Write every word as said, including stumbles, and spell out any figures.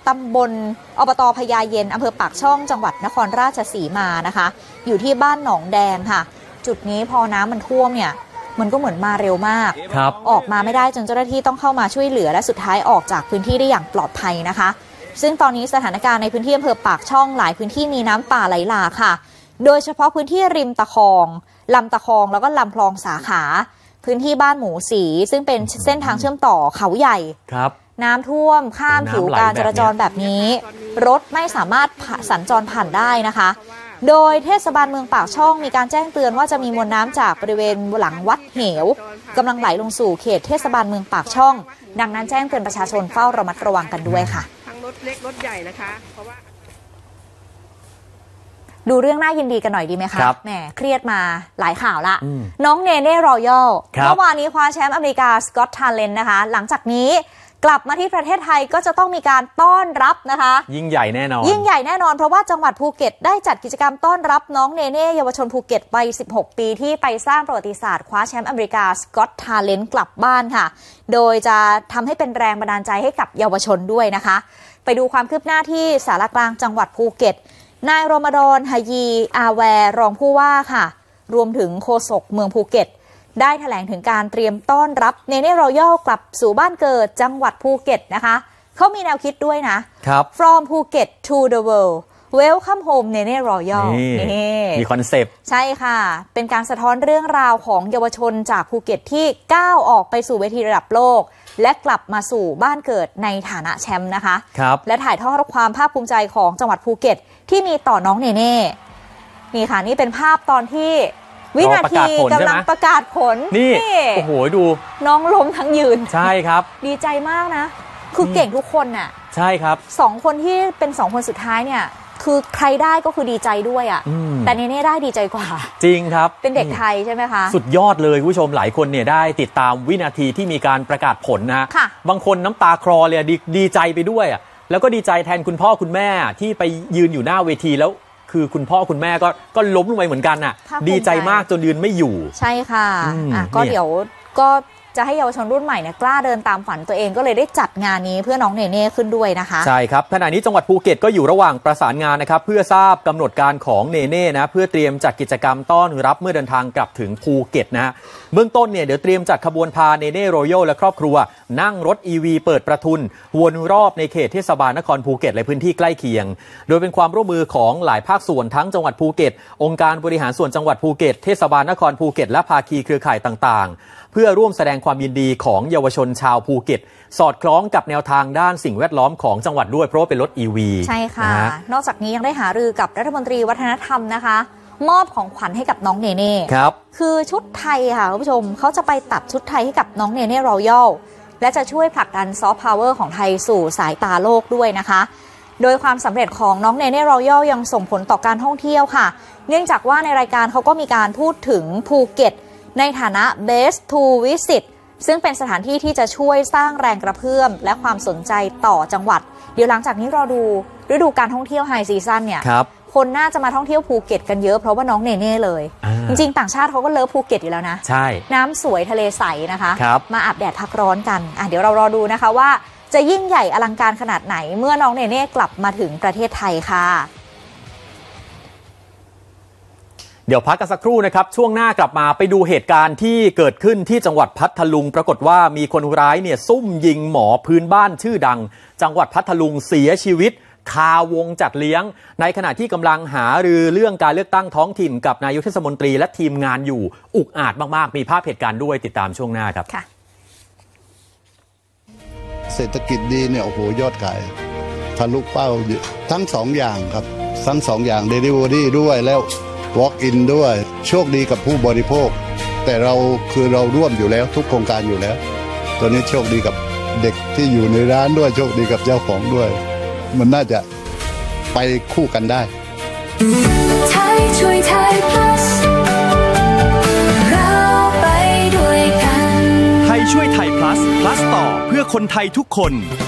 ตำบลอบต.พญาเย็นอำเภอปากช่องจังหวัดนครราชสีมานะคะอยู่ที่บ้านหนองแดงค่ะจุดนี้พอน้ำมันท่วมเนี่ยมันก็เหมือนมาเร็วมากออกมาไม่ได้จนเจ้าหน้าที่ต้องเข้ามาช่วยเหลือและสุดท้ายออกจากพื้นที่ได้อย่างปลอดภัยนะคะซึ่งตอนนี้สถานการณ์ในพื้นที่อำเภอปากช่องหลายพื้นที่มีน้ำป่าไหลหลากค่ะโดยเฉพาะพื้นที่ริมตะคองลำตะคองแล้วก็ลำคลองสาขาพื้นที่บ้านหมูสีซึ่งเป็นเส้นทางเชื่อมต่อเขาใหญ่ครับน้ำท่วมข้ามผิวการจราจรแบบนี้รถไม่สามารถสัญจรผ่านได้นะคะโดยเทศบาลเมืองปากช่องมีการแจ้งเตือนว่าจะมีมวลน้ำจากบริเวณหลังวัดเหวกำลังไหลลงสู่เขตเทศบาลเมืองปากช่องดังนั้นแจ้งเตือนประชาชนเฝ้าระมัดระวังกันด้วยค่ะทั้งรถเล็กรถใหญ่นะคะเพราะว่าดูเรื่องน่ายินดีกันหน่อยดีไหมคะแหมเครียดมาหลายข่าวละน้องเนเน่รอยัลเมื่อวานนี้คว้าแชมป์อเมริกาสกอตทาเลนต์นะคะหลังจากนี้กลับมาที่ประเทศไทยก็จะต้องมีการต้อนรับนะคะยิ่งใหญ่แน่นอนยิ่งใหญ่แน่นอนเพราะว่าจังหวัดภูเก็ตได้จัดกิจกรรมต้อนรับน้องเนเน่เยาวชนภูเก็ตวัยสิบหกปีที่ไปสร้างประวัติศาสตร์คว้าแชมป์อเมริกาสกอตทาเลนต์กลับบ้านค่ะโดยจะทำให้เป็นแรงบันดาลใจให้กับเยาวชนด้วยนะคะไปดูความคืบหน้าที่ศาลากลางจังหวัดภูเก็ตนายโรมฎอนฮายีอาแวร์รองผู้ว่าค่ะรวมถึงโฆษกเมืองภูเก็ตได้แถลงถึงการเตรียมต้อนรับเนเน่รอยัลกลับสู่บ้านเกิดจังหวัดภูเก็ตนะคะเขามีแนวคิดด้วยนะครับ from Phuket to the world welcome home เนเน่รอยัลนี่มีคอนเซปต์ใช่ค่ะเป็นการสะท้อนเรื่องราวของเยาวชนจากภูเก็ตที่ก้าวออกไปสู่เวทีระดับโลกและกลับมาสู่บ้านเกิดในฐานะแชมป์นะคะครับและถ่ายทอดความภาคภูมิใจของจังหวัดภูเก็ตที่มีต่อน้องเนเน่นี่ค่ะนี่เป็นภาพตอนที่วินาทีกำลังประกาศผลนี่โอ้โหดูน้องล้มทั้งยืนใช่ครับดีใจมากนะคือเก่งทุกคนน่ะใช่ครับสองคนที่เป็นสองคนสุดท้ายเนี่ยคือใครได้ก็คือดีใจด้วยอ่ะแต่เนเน่ได้ดีใจกว่าจริงครับเป็นเด็กไทยใช่ไหมคะสุดยอดเลยคุณผู้ชมหลายคนเนี่ยได้ติดตามวินาทีที่มีการประกาศผลนะบางคนน้ำตาคลอเลยดีดีใจไปด้วยอ่ะแล้วก็ดีใจแทนคุณพ่อคุณแม่ที่ไปยืนอยู่หน้าเวทีแล้วคือคุณพ่อคุณแม่ก็ก็ล้มลงไปเหมือนกันน่ะดีใจมากจนยืนไม่อยู่ใช่ค่ะอ่ะก็เดี๋ยวก็จะให้เยาวชนรุ่นใหม่เนี่ยกล้าเดินตามฝันตัวเองก็เลยได้จัดงานนี้เพื่อน้องเนเน่ขึ้นด้วยนะคะใช่ครับขณะนี้จังหวัดภูเก็ตก็อยู่ระหว่างประสานงานนะครับเพื่อทราบกำหนดการของเนเน่นะเพื่อเตรียมจัดกิจกรรมต้อนรับเมื่อเดินทางกลับถึงภูเก็ตนะฮะเบื้องต้นเนี่ยเดี๋ยวเตรียมจัดขบวนพาเนเน่รอยัลและครอบครัวนั่งรถ อี วี เปิดประทุนวนรอบในเขตเทศบาลนครภูเก็ตและพื้นที่ใกล้เคียงโดยเป็นความร่วมมือของหลายภาคส่วนทั้งจังหวัดภูเก็ตองค์การบริหารส่วนจังหวัดภูเก็ตเทศบาลนครภูเก็ตและภาคีเครือข่ายต่างๆเพื่อร่วมแสดงความยินดีของเยาวชนชาวภูเก็ตสอดคล้องกับแนวทางด้านสิ่งแวดล้อมของจังหวัดด้วยเพราะว่าเป็นรถ อี วีใช่ค่ะนะนอกจากนี้ยังได้หารือกับรัฐมนตรีวัฒนธรรมนะคะมอบของขวัญให้กับน้องเนเน่ครับคือชุดไทยค่ะคุณผู้ชมเขาจะไปตัดชุดไทยให้กับน้องเนเน่รอยัลและจะช่วยผลักดันซอฟต์พาวเวอร์ของไทยสู่สายตาโลกด้วยนะคะโดยความสำเร็จของน้องเนเน่รอยัลยังส่งผลต่อการท่องเที่ยวค่ะเนื่องจากว่าในรายการเขาก็มีการพูดถึงภูเก็ตในฐานะ Best to Visit ซึ่งเป็นสถานที่ที่จะช่วยสร้างแรงกระเพื่อมและความสนใจต่อจังหวัดเดี๋ยวหลังจากนี้รอดูฤดูการท่องเที่ยวไฮซีซั่นเนี่ยคนน่าจะมาท่องเที่ยวภูเก็ตกันเยอะเพราะว่าน้องเนเน่เลยจริงๆต่างชาติเขาก็เลิฟภูเก็ตอยู่แล้วนะใช่น้ำสวยทะเลใสนะคะมาอาบแดดพักร้อนกันอ่ะเดี๋ยวเรารอดูนะคะว่าจะยิ่งใหญ่อลังการขนาดไหนเมื่อน้องเนเน่กลับมาถึงประเทศไทยค่ะเดี๋ยวพักกันสักครู่นะครับช่วงหน้ากลับมาไปดูเหตุการณ์ที่เกิดขึ้นที่จังหวัดพัทลุงปรากฏว่ามีคนร้ายเนี่ยซุ่มยิงหมอพื้นบ้านชื่อดังจังหวัดพัทลุงเสียชีวิตคาวงจัดเลี้ยงในขณะที่กำลังหารือเรื่องการเลือกตั้งท้องถิ่นกับนายกเทศมนตรีและทีมงานอยู่อุกอาจมากๆมีภาพเหตุการณ์ด้วยติดตามช่วงหน้าครับเศรษฐกิจดีเนี่ยโอ้โหยอดขายทะลุเป้าทั้งสองอย่างครับทั้งสองอย่าง Delivery ด้วยแล้วWalk in ด้วยโชคดีกับผู้บริโภคแต่เราคือเราร่วมอยู่แล้วทุกโครงการอยู่แล้วตัวนี้โชคดีกับเด็กที่อยู่ในร้านด้วยโชคดีกับเจ้าของด้วยมันน่าจะไปคู่กันได้ไทยช่วยไทย plus เราไปด้วยกันไทยช่วยไทย plus plus ต่อเพื่อคนไทยทุกคน